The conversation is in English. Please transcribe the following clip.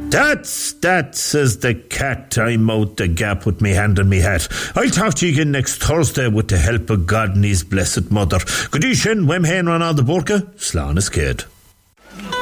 That's that, says the cat. I'm out the gap with me hand and me hat. I'll talk to you again next Thursday with the help of God and his blessed mother. Good evening, Wem Hen ran on the Borka, Slán is Kid.